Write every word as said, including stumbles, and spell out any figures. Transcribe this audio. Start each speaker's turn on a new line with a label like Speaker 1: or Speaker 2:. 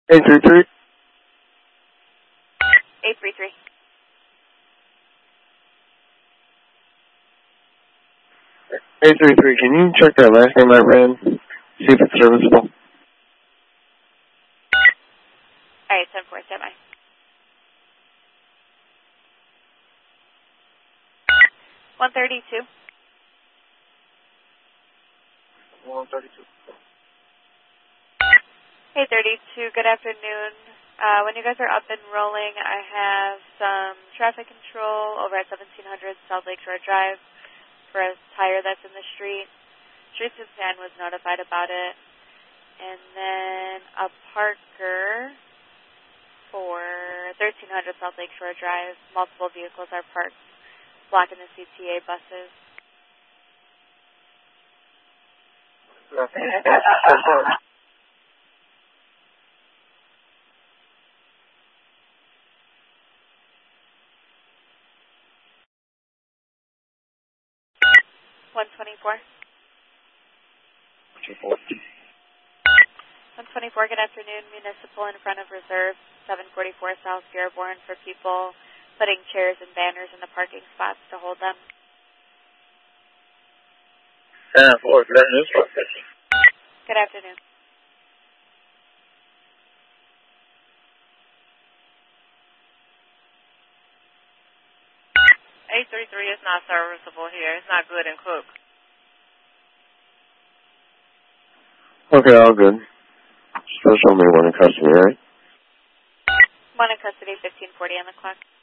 Speaker 1: eight three three.
Speaker 2: eight three three.
Speaker 1: eight three three, can you check that last name I ran? See if it's serviceable.
Speaker 2: Alright, ten four, stand by. one thirty-two.
Speaker 1: one thirty-two.
Speaker 2: Hey, thirty-two, good afternoon. Uh, when you guys are up and rolling, I have some traffic control over at seventeen hundred South Lakeshore Drive for a tire that's in the street. Streets and Sand was notified about it. And then a Parker for thirteen hundred South Lakeshore Drive. Multiple vehicles are parked, blocking the C T A buses. one twenty-four. one twenty-four, good afternoon. Municipal in front of Reserve, seven forty-four South Dearborn for people putting chairs and banners in the parking spots to hold them.
Speaker 1: ten four, good afternoon.
Speaker 2: Good afternoon.
Speaker 3: eight three three is not serviceable here. It's not good in Cook.
Speaker 1: Okay, all good. Still show me one in custody, right?
Speaker 2: One in custody, fifteen forty on the clock.